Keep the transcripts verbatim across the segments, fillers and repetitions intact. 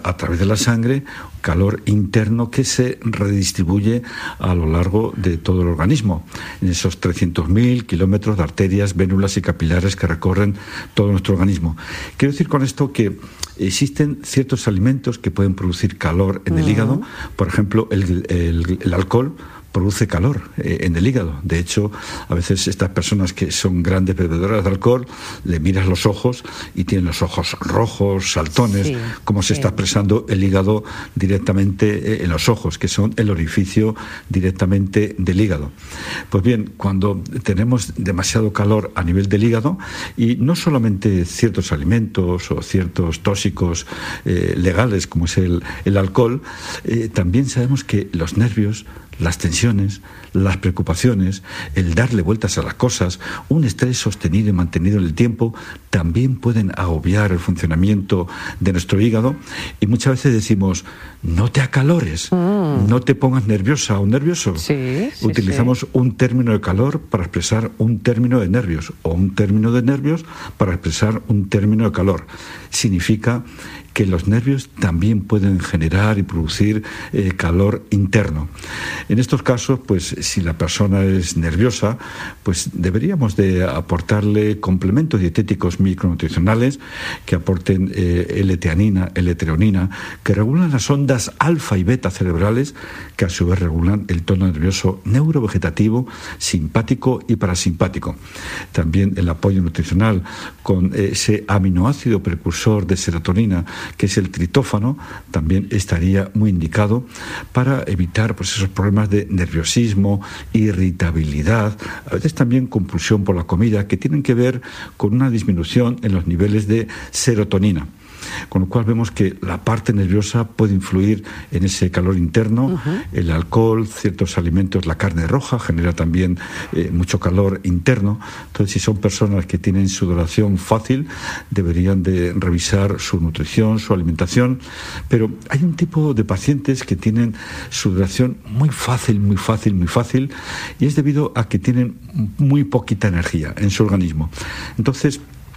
a través de la sangre, calor interno que se redistribuye a lo largo de todo el organismo, en esos trescientos mil kilómetros de arterias, vénulas y capilares que recorren todo nuestro organismo. Quiero decir con esto que existen ciertos alimentos que pueden producir calor en el uh-huh. hígado, por ejemplo, el, el, el alcohol produce calor eh, en el hígado. De hecho, a veces estas personas que son grandes bebedoras de alcohol, le miras los ojos y tienen los ojos rojos, saltones, sí, como sí. se está expresando el hígado directamente eh, en los ojos, que son el orificio directamente del hígado. Pues bien, cuando tenemos demasiado calor a nivel del hígado, y no solamente ciertos alimentos o ciertos tóxicos eh, legales, como es el, el alcohol, eh, también sabemos que los nervios, las tensiones, las preocupaciones, el darle vueltas a las cosas, un estrés sostenido y mantenido en el tiempo, también pueden agobiar el funcionamiento de nuestro hígado. Y muchas veces decimos, no te acalores, mm. no te pongas nerviosa o nervioso. Sí, sí, Utilizamos sí. un término de calor para expresar un término de nervios, o un término de nervios para expresar un término de calor. Significa que los nervios también pueden generar y producir eh, calor interno. En estos casos, pues si la persona es nerviosa, pues deberíamos de aportarle complementos dietéticos micronutricionales que aporten eh, L-teanina, L-treonina, que regulan las ondas alfa y beta cerebrales, que a su vez regulan el tono nervioso neurovegetativo, simpático y parasimpático. También el apoyo nutricional con ese aminoácido precursor de serotonina, que es el tritófano, también estaría muy indicado para evitar pues, esos problemas de nerviosismo, irritabilidad, a veces también compulsión por la comida, que tienen que ver con una disminución en los niveles de serotonina. Con lo cual vemos que la parte nerviosa puede influir en ese calor interno. Uh-huh. El alcohol, ciertos alimentos, la carne roja genera también eh, mucho calor interno. Entonces, si son personas que tienen sudoración fácil, deberían de revisar su nutrición, su alimentación. Pero hay un tipo de pacientes que tienen sudoración muy fácil, muy fácil, muy fácil, y es debido a que tienen muy poquita energía en su organismo. Entonces,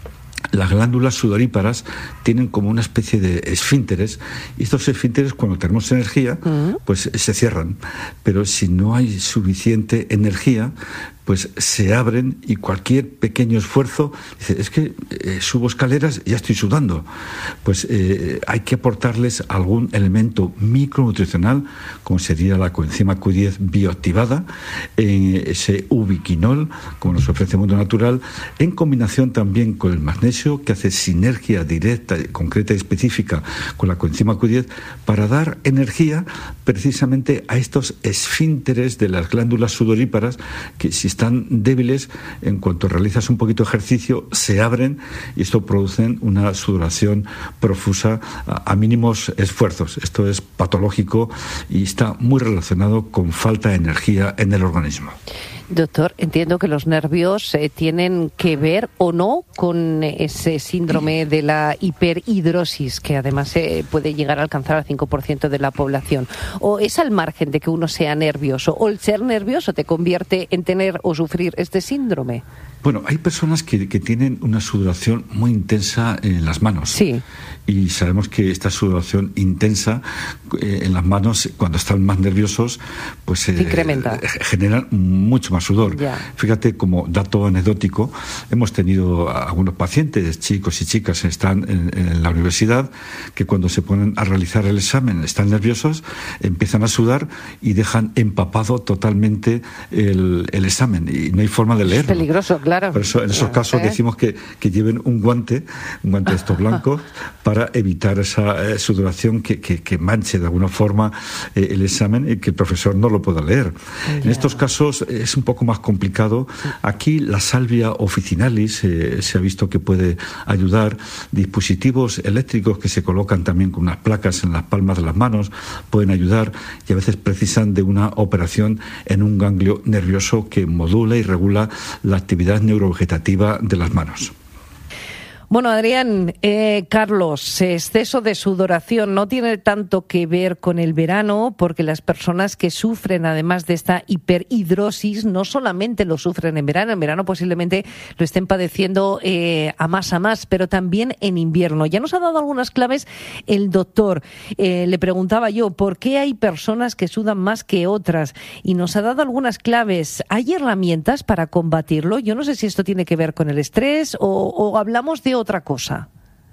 las glándulas sudoríparas tienen como una especie de esfínteres, y estos esfínteres, cuando tenemos energía, uh-huh. pues se cierran. Pero si no hay suficiente energía, pues se abren, y cualquier pequeño esfuerzo, dice, es que eh, subo escaleras y ya estoy sudando. Pues eh, hay que aportarles algún elemento micronutricional, como sería la coenzima Q diez bioactivada, eh, ese ubiquinol, como nos ofrece Mundo Natural, en combinación también con el magnesio, que hace sinergia directa, concreta y específica con la coenzima Q diez, para dar energía precisamente a estos esfínteres de las glándulas sudoríparas, que si están débiles, en cuanto realizas un poquito de ejercicio, se abren, y esto produce una sudoración profusa a, a mínimos esfuerzos. Esto es patológico y está muy relacionado con falta de energía en el organismo. Doctor, entiendo que los nervios eh, tienen que ver o no con ese síndrome de la hiperhidrosis, que además eh, puede llegar a alcanzar al cinco por ciento de la población. ¿O es al margen de que uno sea nervioso? ¿O el ser nervioso te convierte en tener o sufrir este síndrome? Bueno, hay personas que, que tienen una sudoración muy intensa en las manos. Sí. Y sabemos que esta sudoración intensa eh, en las manos, cuando están más nerviosos, pues eh, incrementa. generan mucho más sudor. Ya. Fíjate, como dato anecdótico, hemos tenido algunos pacientes, chicos y chicas que están en, en la universidad, que cuando se ponen a realizar el examen están nerviosos, empiezan a sudar y dejan empapado totalmente el, el examen, y no hay forma de leerlo. Es peligroso, claro. Por eso, en esos casos ¿Eh? decimos que, que lleven un guante, un guante de estos blancos, para evitar esa eh, sudoración que, que, que manche de alguna forma eh, el examen y que el profesor no lo pueda leer. Yeah. En estos casos eh, es un poco más complicado. Aquí la salvia officinalis eh, se ha visto que puede ayudar. Dispositivos eléctricos que se colocan también con unas placas en las palmas de las manos pueden ayudar, y a veces precisan de una operación en un ganglio nervioso que modula y regula la actividad neurovegetativa de las manos. Bueno, Adrián, eh, Carlos, exceso de sudoración no tiene tanto que ver con el verano, porque las personas que sufren, además de esta hiperhidrosis, no solamente lo sufren en verano, en verano posiblemente lo estén padeciendo eh, a más a más, pero también en invierno. Ya nos ha dado algunas claves el doctor. Eh, le preguntaba yo, ¿por qué hay personas que sudan más que otras? Y nos ha dado algunas claves. ¿Hay herramientas para combatirlo? Yo no sé si esto tiene que ver con el estrés o, o hablamos de otra cosa.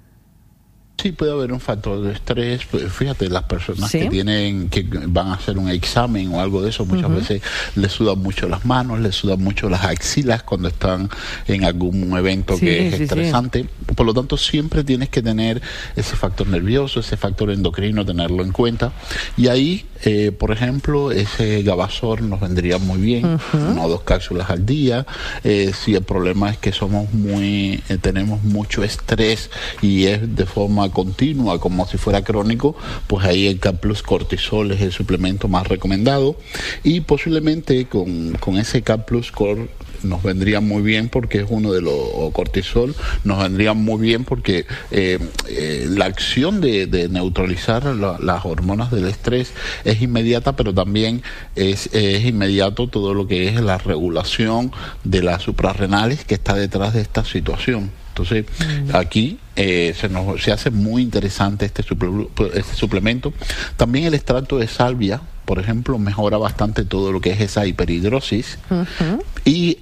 Sí, puede haber un factor de estrés. Fíjate, las personas ¿Sí? que tienen que van a hacer un examen o algo de eso, muchas uh-huh. veces les sudan mucho las manos, les sudan mucho las axilas cuando están en algún evento sí, que es sí, estresante. Sí. Por lo tanto, siempre tienes que tener ese factor nervioso, ese factor endocrino, tenerlo en cuenta. Y ahí, eh, por ejemplo, ese Gavasor nos vendría muy bien, uh-huh. una o dos cápsulas al día. Eh, si el problema es que somos muy, eh, tenemos mucho estrés y es de forma continua, como si fuera crónico, pues ahí el K Plus Cortisol es el suplemento más recomendado, y posiblemente con, con ese K Plus Cor nos vendría muy bien porque es uno de los, o cortisol, nos vendría muy bien porque eh, eh, la acción de, de neutralizar la, las hormonas del estrés es inmediata, pero también es, es inmediato todo lo que es la regulación de las suprarrenales que está detrás de esta situación. Entonces, aquí eh, se nos se hace muy interesante este, suple, este suplemento. También el extracto de salvia, por ejemplo, mejora bastante todo lo que es esa hiperhidrosis. Uh-huh. Y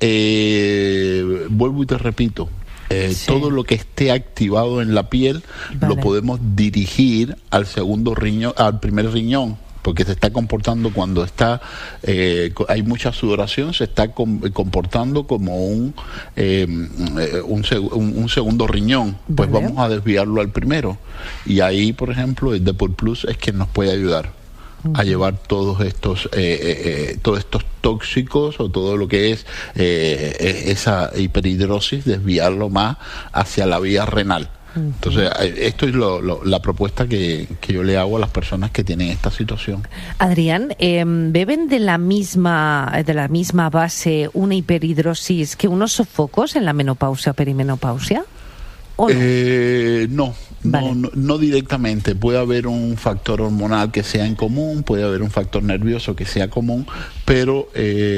eh, vuelvo y te repito, eh, sí. todo lo que esté activado en la piel vale. lo podemos dirigir al segundo riñón, al primer riñón, porque se está comportando cuando está eh, hay mucha sudoración, se está com- comportando como un, eh, un, seg- un, un segundo riñón, pues vale. vamos a desviarlo al primero, y ahí, por ejemplo, el Depol Plus es quien nos puede ayudar uh-huh. a llevar todos estos eh, eh, todos estos tóxicos o todo lo que es eh, esa hiperhidrosis, desviarlo más hacia la vía renal. Entonces, esto es lo, lo, la propuesta que, que yo le hago a las personas que tienen esta situación. Adrián, eh, ¿beben de la misma de la misma base una hiperhidrosis que unos sofocos en la menopausia o perimenopausia? ¿O no? Eh, no. Vale. No, no, no directamente. Puede haber un factor hormonal que sea en común, puede haber un factor nervioso que sea común, pero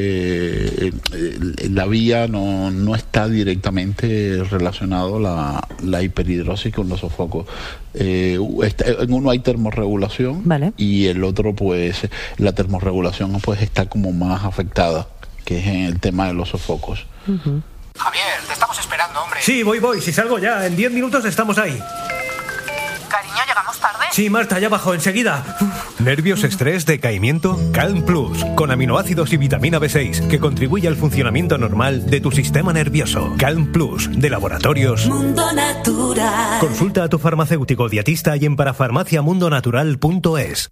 eh, la vía no, no está directamente relacionado la, la hiperhidrosis con los sofocos. Eh, está, en uno hay termorregulación vale. y el otro, pues, la termorregulación pues está como más afectada, que es en el tema de los sofocos. Uh-huh. Javier, te estamos esperando, hombre. Sí, voy, voy. Si salgo ya, en diez minutos estamos ahí. Cariño, ¿llegamos tarde? Sí, Marta, ya bajo, enseguida. ¿Nervios, estrés, decaimiento? Calm Plus, con aminoácidos y vitamina B seis, que contribuye al funcionamiento normal de tu sistema nervioso. Calm Plus, de Laboratorios Mundo Natural. Consulta a tu farmacéutico dietista y en parafarmacia mundo natural punto es.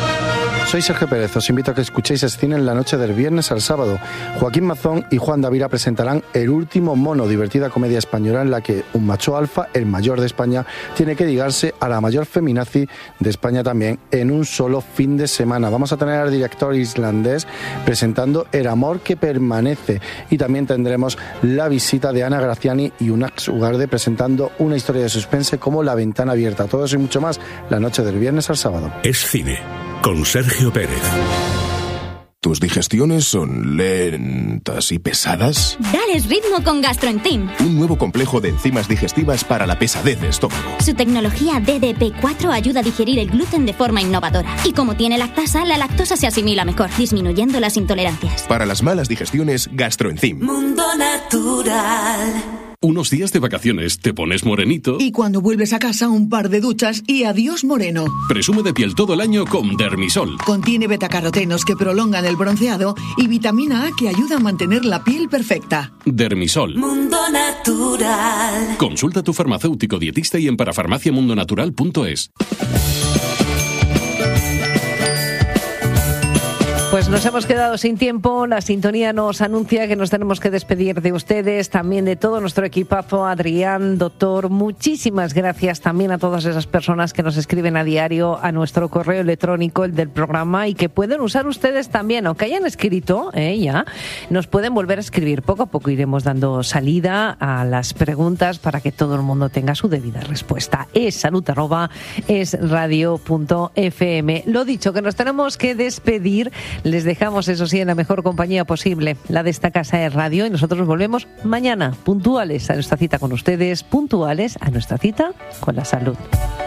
Soy Sergio Pérez, os invito a que escuchéis Escine en la noche del viernes al sábado. Joaquín Mazón y Juan Davira presentarán El último mono, divertida comedia española en la que un macho alfa, el mayor de España, tiene que ligarse a la mayor feminazi de España también en un solo fin de semana. Vamos a tener al director islandés presentando El amor que permanece, y también tendremos la visita de Ana Graciani y Unax Ugarde presentando una historia de suspense como La ventana abierta. Todo eso y mucho más la noche del viernes al sábado. Escine con Sergio Pérez. ¿Tus digestiones son lentas y pesadas? Dales ritmo con GastroEnzyme. Un nuevo complejo de enzimas digestivas para la pesadez de estómago. Su tecnología D D P cuatro ayuda a digerir el gluten de forma innovadora. Y como tiene lactasa, la lactosa se asimila mejor, disminuyendo las intolerancias. Para las malas digestiones, GastroEnzyme. Mundo Natural. Unos días de vacaciones, te pones morenito. Y cuando vuelves a casa, un par de duchas y adiós moreno. Presume de piel todo el año con Dermisol. Contiene betacarotenos que prolongan el bronceado y vitamina A que ayuda a mantener la piel perfecta. Dermisol. Mundo Natural. Consulta a tu farmacéutico dietista y en parafarmacia mundo natural punto es. Pues nos hemos quedado sin tiempo. La sintonía nos anuncia que nos tenemos que despedir de ustedes, también de todo nuestro equipazo. Adrián, doctor, muchísimas gracias también a todas esas personas que nos escriben a diario a nuestro correo electrónico, el del programa, y que pueden usar ustedes también, aunque hayan escrito eh, ya, nos pueden volver a escribir. Poco a poco iremos dando salida a las preguntas para que todo el mundo tenga su debida respuesta. Es salud arroba es radio punto f m. Lo dicho, que nos tenemos que despedir. Les dejamos, eso sí, en la mejor compañía posible, la de esta casa de radio, y nosotros volvemos mañana, puntuales a nuestra cita con ustedes, puntuales a nuestra cita con la salud.